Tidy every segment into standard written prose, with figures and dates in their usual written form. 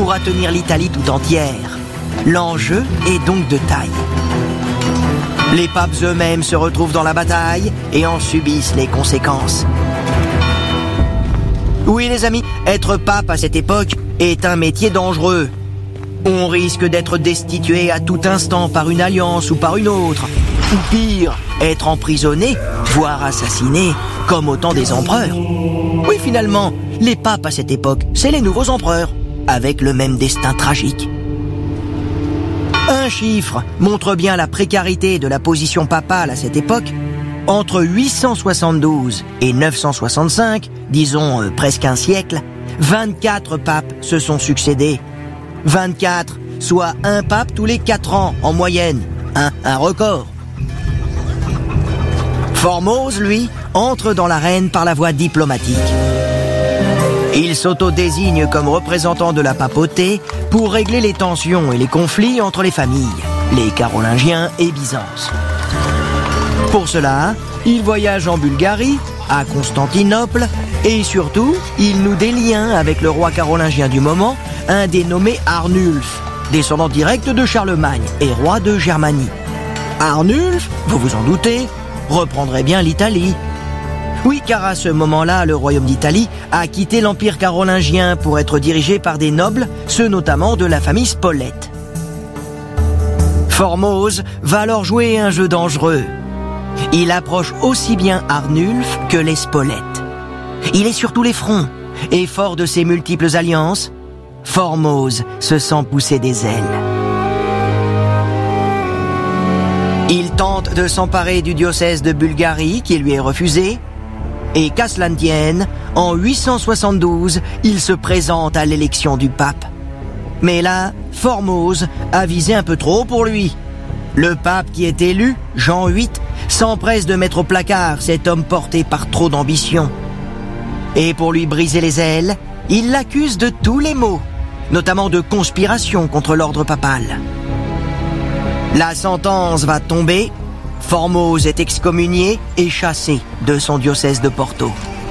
pourra tenir l'Italie tout entière. L'enjeu est donc de taille. Les papes eux-mêmes se retrouvent dans la bataille et en subissent les conséquences. Oui les amis, être pape à cette époque est un métier dangereux. On risque d'être destitué à tout instant par une alliance ou par une autre. Ou pire, être emprisonné, voire assassiné, comme au temps des empereurs. Oui finalement, les papes à cette époque, c'est les nouveaux empereurs, avec le même destin tragique. Un chiffre montre bien la précarité de la position papale à cette époque. Entre 872 et 965, disons presque un siècle, 24 papes se sont succédés. 24, soit un pape tous les 4 ans en moyenne. Un record. Formose, lui, entre dans l'arène par la voie diplomatique. Il s'auto-désigne comme représentant de la papauté pour régler les tensions et les conflits entre les familles, les Carolingiens et Byzance. Pour cela, il voyage en Bulgarie, à Constantinople, et surtout, il noue des liens avec le roi carolingien du moment, un dénommé Arnulf, descendant direct de Charlemagne et roi de Germanie. Arnulf, vous vous en doutez, reprendrait bien l'Italie. Oui, car à ce moment-là, le royaume d'Italie a quitté l'empire carolingien pour être dirigé par des nobles, ceux notamment de la famille Spolète. Formose va alors jouer un jeu dangereux. Il approche aussi bien Arnulf que les Spolètes. Il est sur tous les fronts, et fort de ses multiples alliances, Formose se sent pousser des ailes. Il tente de s'emparer du diocèse de Bulgarie qui lui est refusé, et qu'à cela ne tienne, en 872, il se présente à l'élection du pape. Mais là, Formose a visé un peu trop pour lui. Le pape qui est élu, Jean VIII, s'empresse de mettre au placard cet homme porté par trop d'ambition. Et pour lui briser les ailes, il l'accuse de tous les maux, notamment de conspiration contre l'ordre papal. La sentence va tomber, Formose est excommunié et chassé de son diocèse de Porto.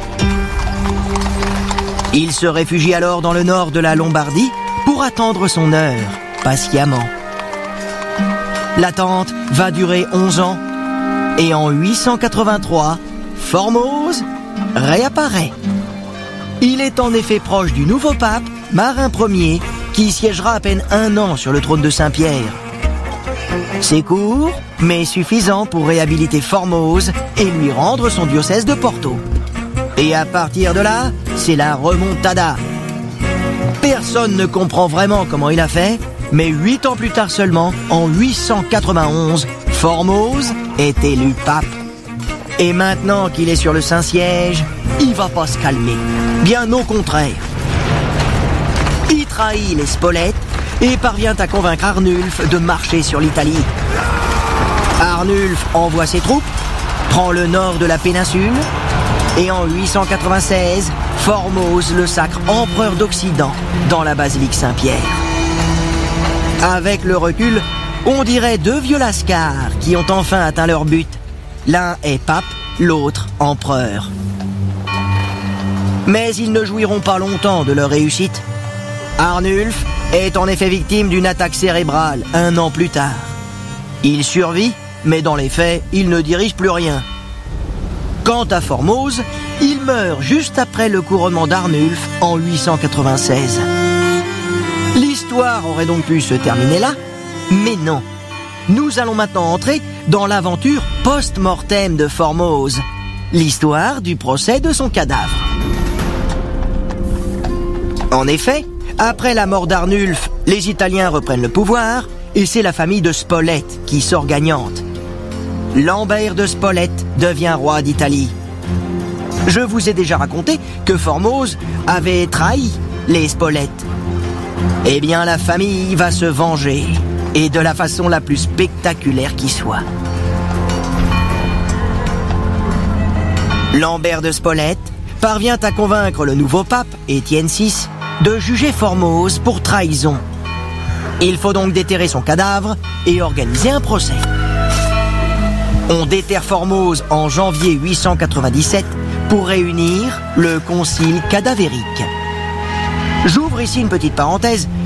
Il se réfugie alors dans le nord de la Lombardie pour attendre son heure, patiemment. L'attente va durer 11 ans, et en 883, Formose réapparaît. Il est en effet proche du nouveau pape, Marin Ier, qui siégera à peine 1 an sur le trône de Saint-Pierre. C'est court, mais suffisant pour réhabiliter Formose et lui rendre son diocèse de Porto. Et à partir de là, c'est la remontada. Personne ne comprend vraiment comment il a fait, mais 8 ans plus tard seulement, en 891, Formose est élu pape. Et maintenant qu'il est sur le Saint-Siège, il va pas se calmer. Bien au contraire. Il trahit les Spolètes et parvient à convaincre Arnulf de marcher sur l'Italie. Arnulf envoie ses troupes, prend le nord de la péninsule, et en 896, Formose le sacre empereur d'Occident dans la basilique Saint-Pierre. Avec le recul, on dirait 2 vieux lascars qui ont enfin atteint leur but. L'un est pape, l'autre empereur. Mais ils ne jouiront pas longtemps de leur réussite. Arnulf est en effet victime d'une attaque cérébrale 1 an plus tard. Il survit, mais dans les faits, il ne dirige plus rien. Quant à Formose, il meurt juste après le couronnement d'Arnulf en 896. L'histoire aurait donc pu se terminer là, mais non. Nous allons maintenant entrer dans l'aventure post-mortem de Formose, l'histoire du procès de son cadavre. En effet, après la mort d'Arnulf, les Italiens reprennent le pouvoir et c'est la famille de Spolète qui sort gagnante. Lambert de Spolète devient roi d'Italie. Je vous ai déjà raconté que Formose avait trahi les Spolètes. Eh bien, la famille va se venger, et de la façon la plus spectaculaire qui soit. Lambert de Spolète parvient à convaincre le nouveau pape, Étienne VI, de juger Formose pour trahison. Il faut donc déterrer son cadavre et organiser un procès. On déterre Formose en janvier 897 pour réunir le concile cadavérique. J'ouvre ici une petite parenthèse.